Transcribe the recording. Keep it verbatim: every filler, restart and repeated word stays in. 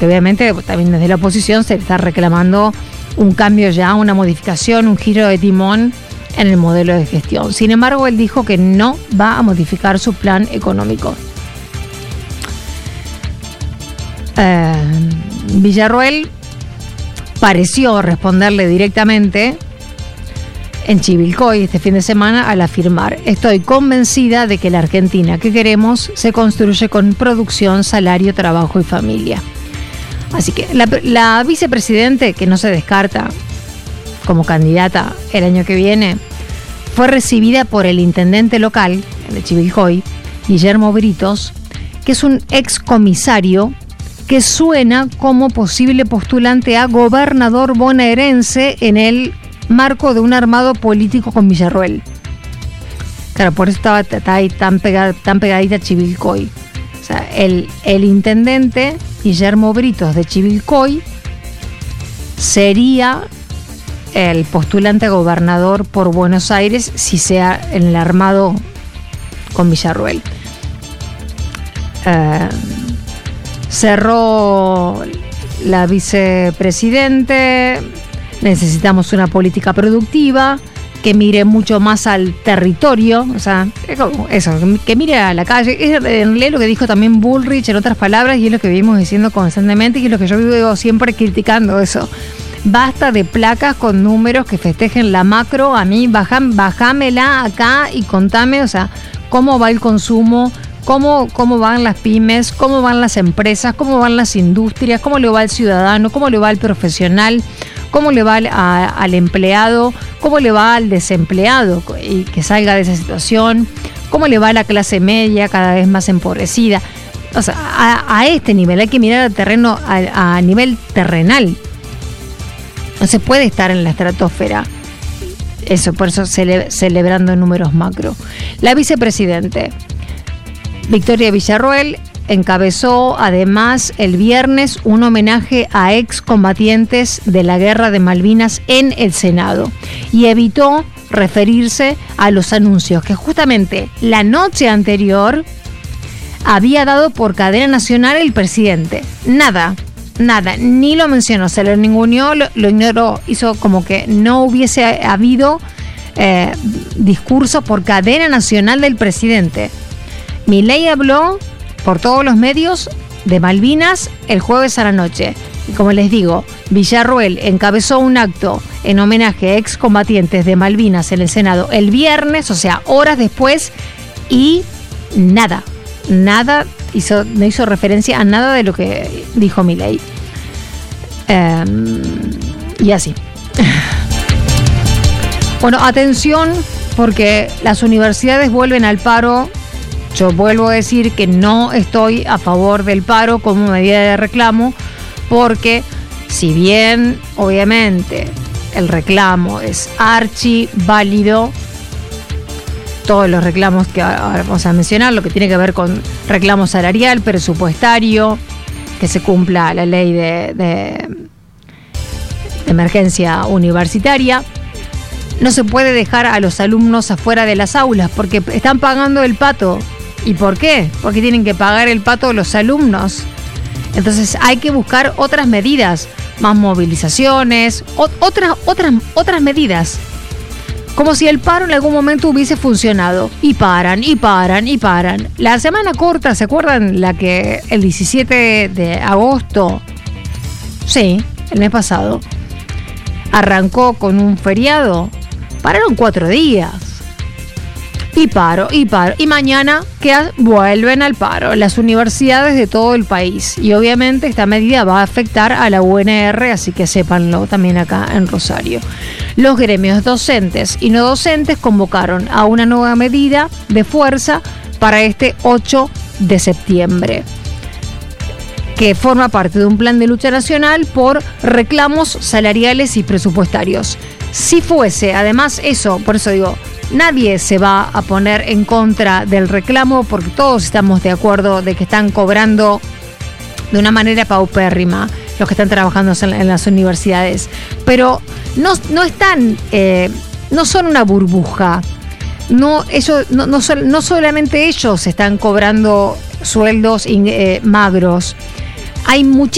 porque obviamente también desde la oposición se está reclamando un cambio ya, una modificación, un giro de timón en el modelo de gestión. Sin embargo, él dijo que no va a modificar su plan económico. Eh, Villarroel pareció responderle directamente en Chivilcoy este fin de semana al afirmar: estoy convencida de que la Argentina que queremos se construye con producción, salario, trabajo y familia. Así que la, la vicepresidente, que no se descarta como candidata el año que viene, fue recibida por el intendente local de Chivilcoy, Guillermo Britos, que es un excomisario que suena como posible postulante a gobernador bonaerense en el marco de un armado político con Villarroel. Claro, por eso estaba, estaba ahí tan, pegada, tan pegadita a Chivilcoy. O sea, el, el intendente Guillermo Britos de Chivilcoy sería el postulante a gobernador por Buenos Aires si sea en el armado con Villarroel. Eh, cerró la vicepresidente: necesitamos una política productiva que mire mucho más al territorio, o sea, eso, que mire a la calle. Es en realidad lo que dijo también Bullrich en otras palabras, y es lo que vivimos diciendo constantemente, y es lo que yo vivo siempre criticando eso. Basta de placas con números que festejen la macro. A mí bajam, bajámela acá y contame, o sea, cómo va el consumo, cómo, cómo van las pymes, cómo van las empresas, cómo van las industrias, cómo le va al ciudadano, cómo le va al profesional, cómo le va al, a, al empleado, cómo le va al desempleado y que salga de esa situación, cómo le va a la clase media cada vez más empobrecida. O sea, a, a este nivel hay que mirar al terreno, a, a nivel terrenal. No se puede estar en la estratosfera. Eso, por eso cele, celebrando números macro. La vicepresidente Victoria Villarroel encabezó además el viernes un homenaje a excombatientes de la Guerra de Malvinas en el Senado y evitó referirse a los anuncios que justamente la noche anterior había dado por cadena nacional el presidente. Nada. Nada, ni lo mencionó, se lo ninguneó, lo, lo ignoró, hizo como que no hubiese habido eh, discurso por cadena nacional del presidente. Milei habló por todos los medios de Malvinas el jueves a la noche. Y como les digo, Villarroel encabezó un acto en homenaje a excombatientes de Malvinas en el Senado el viernes, o sea, horas después, y nada, nada. Hizo, no hizo referencia a nada de lo que dijo Milei. Eh, y así. Bueno, atención, porque las universidades vuelven al paro. Yo vuelvo a decir que no estoy a favor del paro como medida de reclamo, porque si bien, obviamente, el reclamo es archi válido, todos los reclamos que ahora vamos a mencionar, lo que tiene que ver con reclamo salarial, presupuestario, que se cumpla la ley de, de, de emergencia universitaria. No se puede dejar a los alumnos afuera de las aulas porque están pagando el pato. ¿Y por qué? Porque tienen que pagar el pato los alumnos. Entonces hay que buscar otras medidas, más movilizaciones, o, otras, otras, otras medidas. Como si el paro en algún momento hubiese funcionado. Y paran, y paran, y paran. La semana corta, ¿se acuerdan? La que el diecisiete de agosto, sí, el mes pasado, arrancó con un feriado. Pararon cuatro días. Y paro, y paro. Y mañana que vuelven al paro las universidades de todo el país. Y obviamente esta medida va a afectar a la U N R, así que sépanlo también acá en Rosario. Los gremios docentes y no docentes convocaron a una nueva medida de fuerza para este ocho de septiembre, que forma parte de un plan de lucha nacional por reclamos salariales y presupuestarios. Si fuese, además eso, por eso digo, nadie se va a poner en contra del reclamo porque todos estamos de acuerdo de que están cobrando de una manera paupérrima los que están trabajando en las universidades, pero no, no están, eh, no son una burbuja. No, ellos, no, no, no solamente ellos están cobrando sueldos eh, magros. Hay muchísimos